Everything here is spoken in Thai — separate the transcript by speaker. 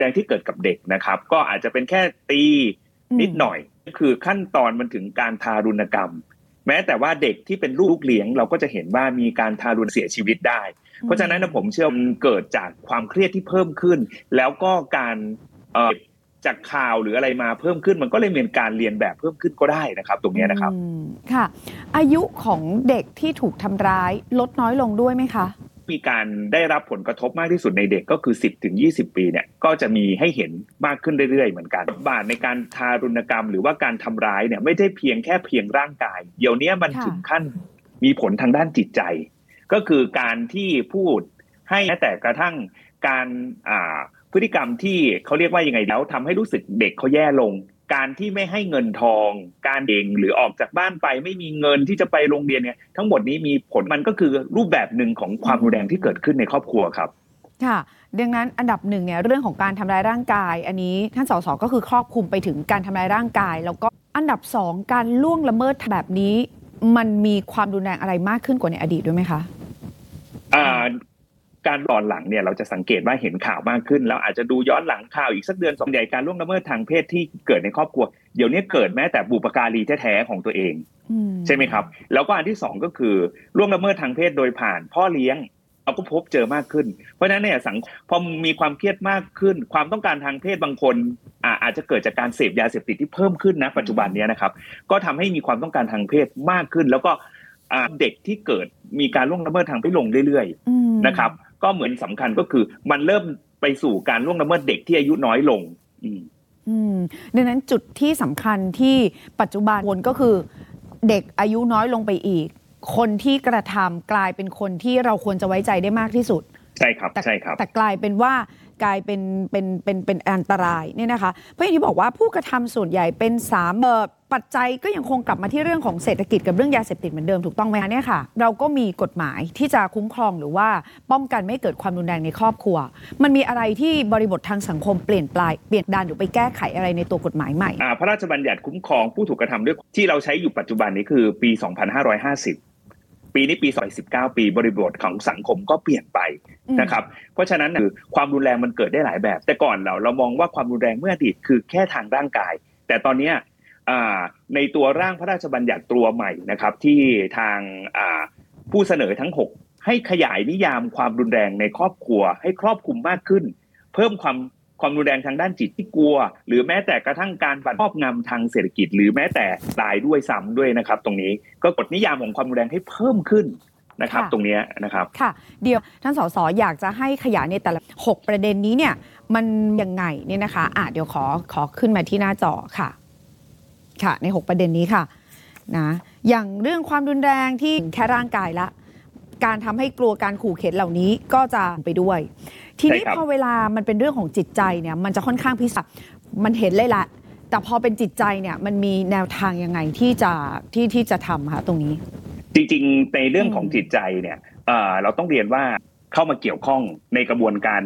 Speaker 1: แรงที่เกิดกับเด็กนะครับก็อาจจะเป็นแค่ตีนิดหน่อยคือขั้นตอนมันถึงการทารุณกรรมแม้แต่ว่าเด็กที่เป็นลูกเลี้ยงเราก็จะเห็นว่ามีการทารุณเสียชีวิตได้เพราะฉะนั้นผมเชื่อมันเกิดจากความเครียดที่เพิ่มขึ้นแล้วก็การจากข่าวหรืออะไรมาเพิ่มขึ้นมันก็เลยมีการเรียนแบบเพิ่มขึ้นก็ได้นะครับตรงนี้นะครับ
Speaker 2: ค่ะอายุของเด็กที่ถูกทำร้ายลดน้อยลงด้วยไหมคะ
Speaker 1: มีการได้รับผลกระทบมากที่สุดในเด็กก็คือ10 ถึง 20 ปีเนี่ยก็จะมีให้เห็นมากขึ้นเรื่อยๆเหมือนกันบาทในการทารุณกรรมหรือว่าการทำร้ายเนี่ยไม่ได้เพียงร่างกายเดี๋ยวนี้มันถึงขั้นมีผลทางด้านจิตใจก็คือการที่พูดให้แม้แต่กระทั่งการพฤติกรรมที่เขาเรียกว่ายังไงแล้วทำให้รู้สึกเด็กเขาแย่ลงการที่ไม่ให้เงินทองการเองหรือออกจากบ้านไปไม่มีเงินที่จะไปโรงเรียนเนี่ยทั้งหมดนี้มีผลมันก็คือรูปแบบหนึ่งของความรุนแรงที่เกิดขึ้นในครอบครัวครับ
Speaker 2: ค่ะดังนั้นอันดับหนึ่งเนี่ยเรื่องของการทำร้ายร่างกายอันนี้ท่านส.ส.ก็คือครอบคลุมไปถึงการทำร้ายร่างกายแล้วก็อันดับสองการล่วงละเมิดแบบนี้มันมีความรุนแรงอะไรมากขึ้นกว่าในอดีตด้วยไหมคะ
Speaker 1: การตอนหลังเนี่ยเราจะสังเกตว่าเห็นข่าวมากขึ้นแล้วอาจจะดูย้อนหลังข่าวอีกสักเดือน2 เดือนการล่วงละเมิดทางเพศที่เกิดในครอบครัวเดี๋ยวนี้เกิดแม้แต่บุปการีแท้ๆของตัวเองใช่ไหมครับแล้วก็อันที่2ก็คือล่วงละเมิดทางเพศโดยผ่านพ่อเลี้ยงเราก็พบเจอมากขึ้นเพราะฉะนั้นเนี่ยพอมีความเครียดมากขึ้นความต้องการทางเพศบางคนอาจจะเกิดจากการเสพยาเสพติดที่เพิ่มขึ้นนะปัจจุบันนี้นะครับก็ทำให้มีความต้องการทางเพศมากขึ้นแล้วก็เด็กที่เกิดมีการล่วงละเมิดทางเพศลงเรื่อยๆนะครับก็เหมือนสำคัญก็คือมันเริ่มไปสู่การล่วงละเมิดเด็กที่อายุน้อยลง
Speaker 2: ดังนั้นจุดที่สำคัญที่ปัจจุบันก็คือเด็กอายุน้อยลงไปอีกคนที่กระทำกลายเป็นคนที่เราควรจะไว้ใจได้มากที่สุด
Speaker 1: ใช่ครับใช่ครับ
Speaker 2: แต่กลายเป็นเป็นอันตรายเนี่ยนะคะเพราะอย่างที่บอกว่าผู้กระทำส่วนใหญ่เป็นปัจจัยก็ยังคงกลับมาที่เรื่องของเศรษฐกิจกับเรื่องยาเสพติดเหมือนเดิมถูกต้องไหมคะเนี่ยค่ะเราก็มีกฎหมายที่จะคุ้มครองหรือว่าป้องกันไม่เกิดความรุนแรงในครอบครัวมันมีอะไรที่บริบททางสังคมเปลี่ยนแปลงหรือไปแก้ไขอะไรในตัวกฎหมายใหม่
Speaker 1: พระราชบัญญัติคุ้มครองผู้ถูกกระทำด้วยที่เราใช้อยู่ปัจจุบันนี้คือปี2550ปีนี้ปี2019ปีบริบทของสังคมก็เปลี่ยนไปนะครับเพราะฉะนั้นคือความรุนแรงมันเกิดได้หลายแบบแต่ก่อนเรามองว่าความรุนแรงเมื่ออดีตคือแค่ทางร่างกายแต่ตอนนี้ในตัวร่างพระราชบัญญัติตัวใหม่นะครับที่ทางผู้เสนอทั้ง6ให้ขยายนิยามความรุนแรงในครอบครัวให้ครอบคลุมมากขึ้นเพิ่มความรุนแรงทางด้านจิตที่กลัวหรือแม้แต่กระทั่งการบั่นครอบงำทางเศรษฐกิจหรือแม้แต่ตายด้วยซ้ำด้วยนะครับตรงนี้ก็กฎนิยามของความรุนแรงให้เพิ่มขึ้นนะครับตรงนี้นะครับ
Speaker 2: ค่ะเดี๋ยวท่านส.ส.อยากจะให้ขยายในแต่ละ6ประเด็นนี้เนี่ยมันยังไงเนี่ยนะคะเดี๋ยวขอขึ้นมาที่หน้าจอค่ะใน6ประเด็นนี้ค่ะนะอย่างเรื่องความรุนแรงที่แค่ร่างกายละการทำให้กลัวการขู่เข็นเหล่านี้ก็จะไปด้วยทีนี้พอเวลามันเป็นเรื่องของจิตใจเนี่ยมันจะค่อนข้างพิเศษมันเห็นเลยละแต่พอเป็นจิตใจเนี่ยมันมีแนวทางยังไงที่จะทำคะตรงนี้
Speaker 1: จริงๆในเรื่องของจิตใจเนี่ยเราต้องเรียนว่าเข้ามาเกี่ยวข้องในกระบวนการ